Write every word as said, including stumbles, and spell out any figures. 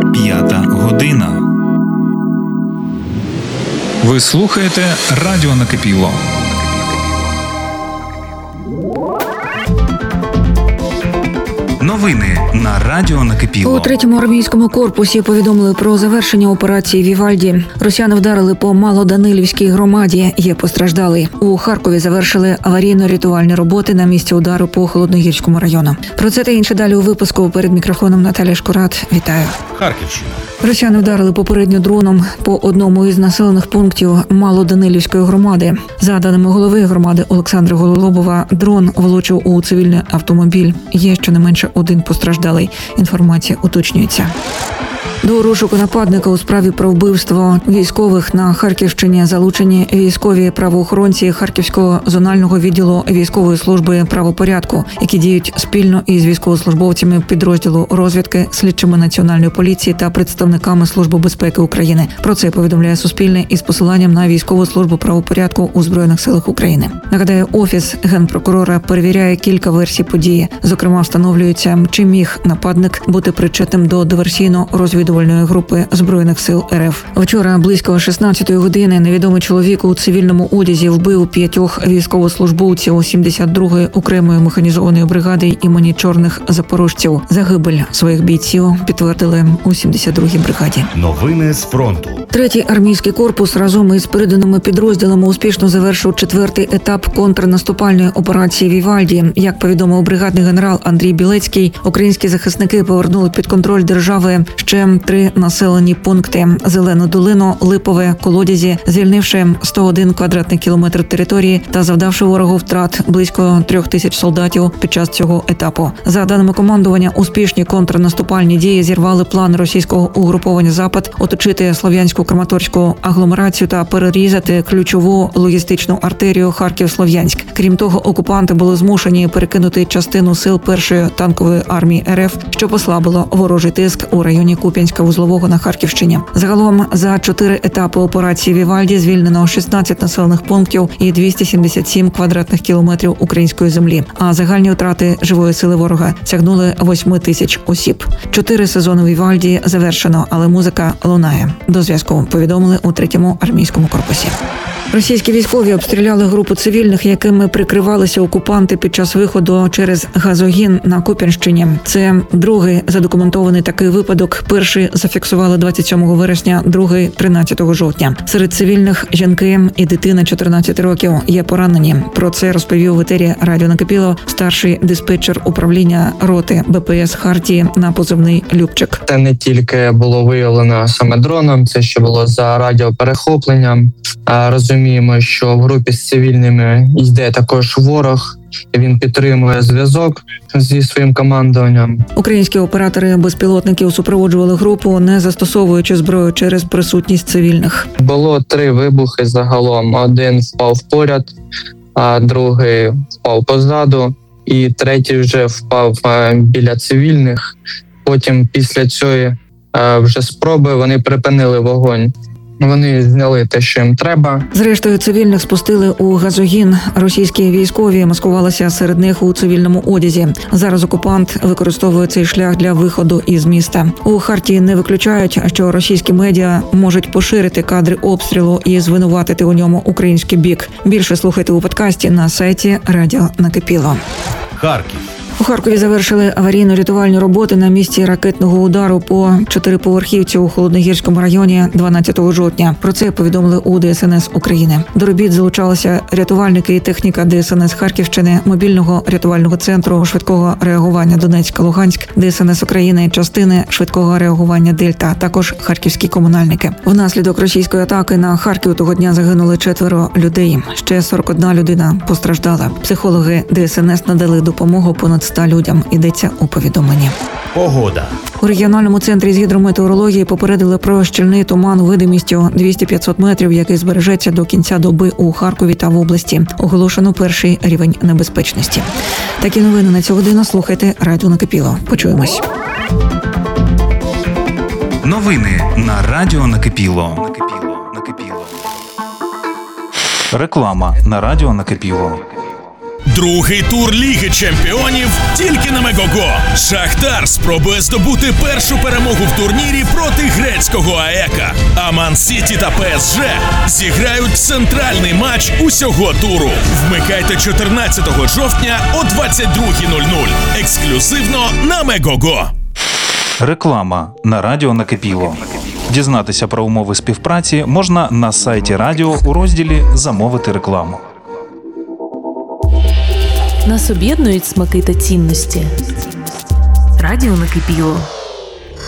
П'ята година. Ви слухаєте Радіо Накипіло. Новини на Радіо Накипіло. У третьому армійському корпусі повідомили про завершення операції «Вівальді». Росіяни вдарили по Малоданилівській громаді. Є постраждалий. У Харкові завершили аварійно-рятувальні роботи на місці удару по Холодногірському району. Про це та інше далі у випуску. Перед мікрофоном Наталя Шкурат. Вітаю. Харківщина. Росіяни вдарили попередньо дроном по одному із населених пунктів Малоданилівської громади. За даними голови громади Олександра Гололобова, дрон влучив у цивільний автомобіль. Є щонайменше один постраждалий. Інформація уточнюється. До розшуку нападника у справі про вбивство військових на Харківщині залучені військові правоохоронці Харківського зонального відділу військової служби правопорядку, які діють спільно із військовослужбовцями підрозділу розвідки, слідчими Національної поліції та представниками Служби безпеки України. Про це повідомляє Суспільне із посиланням на військову службу правопорядку у Збройних силах України. Нагадаю, Офіс Генпрокурора перевіряє кілька версій події. Зокрема, встановлюється, чи міг нападник бути причетним до диверсійно-розвідувальної групи Збройних сил РФ. Вчора близько шістнадцятої години невідомий чоловік у цивільному одязі вбив п'ятьох військовослужбовців сімдесят другої окремої механізованої бригади імені Чорних запорожців. Загибель своїх бійців підтвердили у сімдесят другій бригаді. Новини з фронту. Третій армійський корпус разом із переданими підрозділами успішно завершив четвертий етап контрнаступальної операції «Вівальді». Як повідомив бригадний генерал Андрій Білецький, українські захисники повернули під контроль держави ще три населені пункти – Зелену долину, Липове, Колодязі, звільнивши сто один квадратний кілометр території та завдавши ворогу втрат близько трьох тисяч солдатів під час цього етапу. За даними командування, успішні контрнаступальні дії зірвали план російського угруповання «Запад» оточити Слов'янську Краматорську агломерацію та перерізати ключову логістичну артерію Харків-Слов'янськ. Крім того, окупанти були змушені перекинути частину сил першої танкової армії РФ, що послабило ворожий тиск у районі Куп'янська-Вузлового на Харківщині. Загалом за чотири етапи операції «Вівальді» звільнено шістнадцять населених пунктів і двісті сімдесят сім квадратних кілометрів української землі. А загальні втрати живої сили ворога сягнули восьми тисяч осіб. Чотири сезони «Вівальді» завершено, але музика лунає. До зв'язку повідомили у третьому армійському корпусі. Російські військові обстріляли групу цивільних, якими прикривалися окупанти під час виходу через газогін на Куп'янщині. Це другий задокументований такий випадок. Перший зафіксували двадцять сьомого вересня, другий – тринадцятого жовтня. Серед цивільних – жінки і дитина чотирнадцяти років. Є поранені. Про це розповів в етері Радіо Накипіло старший диспетчер управління роти БПС Хартії на позивний Любчик. Це не тільки було виявлено саме дроном, це ще було за радіоперехопленням. Розуміємо, що в групі з цивільними йде також ворог. Він підтримує зв'язок зі своїм командуванням. Українські оператори безпілотників супроводжували групу, не застосовуючи зброю через присутність цивільних. Було три вибухи загалом. Один впав поряд, а другий впав позаду, і третій вже впав біля цивільних. Потім після цієї вже спроби вони припинили вогонь. Вони зняли те, що їм треба. Зрештою, цивільних спустили у газогін. Російські військові маскувалися серед них у цивільному одязі. Зараз окупант використовує цей шлях для виходу із міста. У Хартії не виключають, що російські медіа можуть поширити кадри обстрілу і звинуватити у ньому український бік. Більше слухайте у подкасті на сайті Радіо Накипіло. Харків. У Харкові завершили аварійно-рятувальні роботи на місці ракетного удару по чотириповерхівці у Холодногірському районі дванадцятого жовтня. Про це повідомили у ДСНС України. До робіт залучалися рятувальники і техніка ДСНС Харківщини, мобільного рятувального центру швидкого реагування Донецьк-Луганськ, ДСНС України, частини швидкого реагування Дельта, а також харківські комунальники. Внаслідок російської атаки на Харків того дня загинули четверо людей. Ще сорок одна людина постраждала. Психологи ДСНС надали допомогу понад ста людям, йдеться у повідомленні. Погода. У регіональному центрі з гідрометеорології попередили про щільний туман видимістю двісті-п'ятсот метрів, який збережеться до кінця доби у Харкові та в області. Оголошено перший рівень небезпечності. Такі новини на цю годину слухайте Радіо Накипіло. Почуємось. Новини на Радіо Накипіло. Реклама на Радіо Накипіло. Другий тур Ліги Чемпіонів тільки на Мегого. Шахтар спробує здобути першу перемогу в турнірі проти грецького АЕКа. А Ман-Сіті та ПСЖ зіграють центральний матч усього туру. Вмикайте чотирнадцятого жовтня о двадцять друга нуль нуль. Ексклюзивно на Мегого. Реклама на Радіо Накипіло. Дізнатися про умови співпраці можна на сайті радіо у розділі «Замовити рекламу». Нас об'єднують смаки та цінності. Радіо Накипіло.